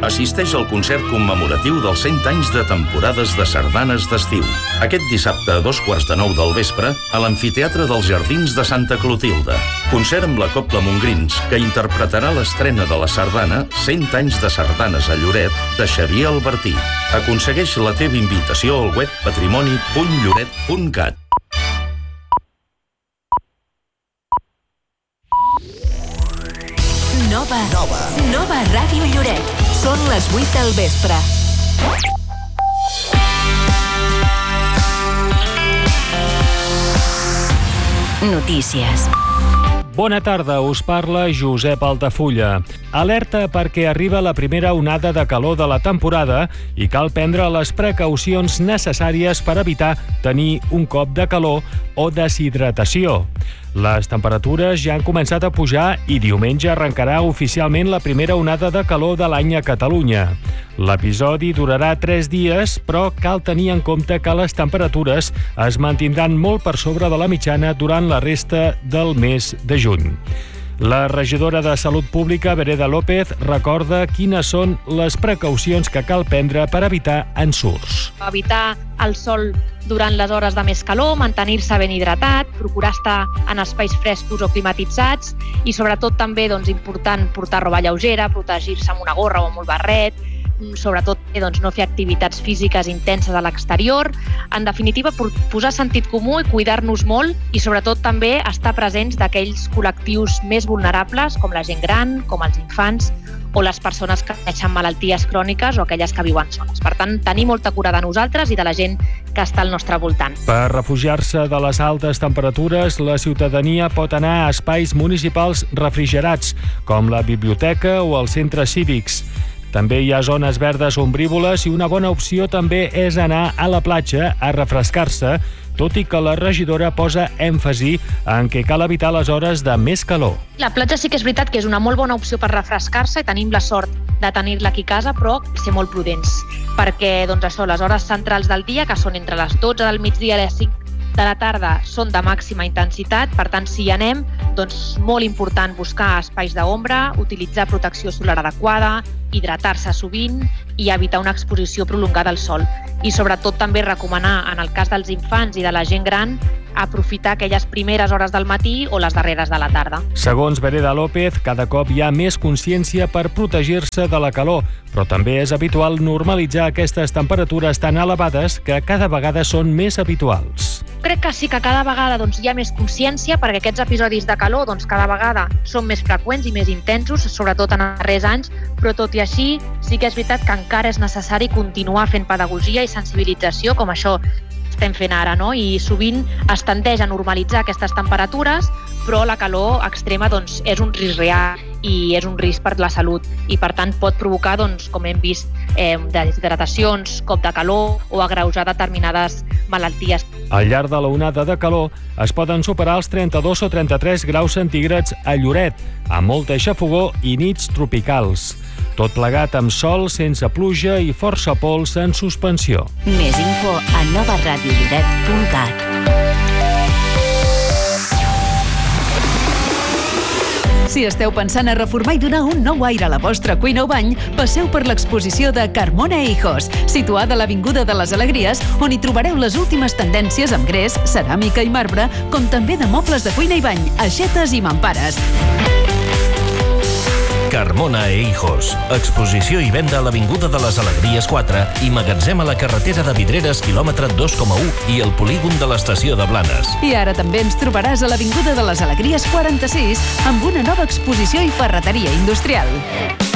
assisteix al concert commemoratiu dels 100 anys de temporades de sardanes d'estiu. Aquest dissabte a 8:45 del vespre a l'Amfiteatre dels Jardins de Santa Clotilde. Concert amb la Cobla Montgrins, que interpretarà l'estrena de la sardana 100 anys de sardanes a Lloret de Xavier Albertí. Aconsegueix la teva invitació al web patrimoni.lloret.cat. Nova Ràdio Lloret. Són les 8 del vespre. Notícies. Bona tarda, us parla Josep Altafulla. Alerta perquè arriba la primera onada de calor de la temporada i cal prendre les precaucions necessàries per evitar tenir un cop de calor o deshidratació. Les temperatures ja han començat a pujar i diumenge arrencarà oficialment la primera onada de calor de l'any a Catalunya. L'episodi durarà 3 dies, però cal tenir en compte que les temperatures es mantindran molt per sobre de la mitjana durant la resta del mes de juny. La regidora de Salut Pública, Vereda López, recorda quines són les precaucions que cal prendre per evitar ensurts. Evitar el sol durant les hores de més calor, mantenir-se ben hidratat, procurar estar en espais frescos o climatitzats i sobretot també important portar roba lleugera, protegir-se amb una gorra o amb un barret, sobretot no fer activitats físiques intenses a l'exterior. En definitiva, posar sentit comú i cuidar-nos molt i sobretot també estar presents d'aquells col·lectius més vulnerables com la gent gran, com els infants o les persones que pateixen malalties cròniques o aquelles que viuen soles. Per tant, tenir molta cura de nosaltres i de la gent que està al nostre voltant. Per refugiar-se de les altes temperatures, la ciutadania pot anar a espais municipals refrigerats, com la biblioteca o els centres cívics. També hi ha zones verdes ombrívoles i una bona opció també és anar a la platja a refrescar-se, tot i que la regidora posa èmfasi en què cal evitar les hores de més calor. La platja sí que és veritat que és una molt bona opció per refrescar-se i tenim la sort de tenir-la aquí a casa, però ser molt prudents, perquè les hores centrals del dia, que són entre les 12 del migdia i les 5 de la tarda, són de màxima intensitat. Per tant, si hi anem, molt important buscar espais d'ombra, utilitzar protecció solar adequada, hidratar-se sovint i evitar una exposició prolongada al sol. I sobretot també recomanar, en el cas dels infants i de la gent gran, aprofitar aquelles primeres hores del matí o les darreres de la tarda. Segons Vereda López, cada cop hi ha més consciència per protegir-se de la calor, però també és habitual normalitzar aquestes temperatures tan elevades que cada vegada són més habituals. Crec que sí que cada vegada hi ha més consciència perquè aquests episodis de calor cada vegada són més freqüents i més intensos, sobretot en els darrers anys, però tot i així sí que és veritat que encara és necessari continuar fent pedagogia i sensibilització, com això estem fent ara, I sovint es tendeix a normalitzar aquestes temperatures, però la calor extrema és un risc real i és un risc per la salut i per tant pot provocar, com hem vist, deshidratacions, cop de calor o agreujar determinades malalties. Al llarg de la onada de calor es poden superar els 32 o 33 graus centígrads a Lloret, amb molta xafogor i nits tropicals. Tot plegat amb sol, sense pluja i força pols en suspensió. Més info a novaradiolloret.cat. Si esteu pensant a reformar i donar un nou aire a la vostra cuina o bany, passeu per l'exposició de Carmona e Hijos, situada a l'Avinguda de les Alegries, on hi trobareu les últimes tendències amb gres, ceràmica i marbre, com també de mobles de cuina i bany, aixetes i mampares. Carmona e Hijos. Exposició i venda a l'Avinguda de les Alegries 4 i magatzem a la carretera de Vidreres, quilòmetre 2,1 i el polígon de l'estació de Blanes. I ara també ens trobaràs a l'Avinguda de les Alegries 46 amb una nova exposició i ferreteria industrial.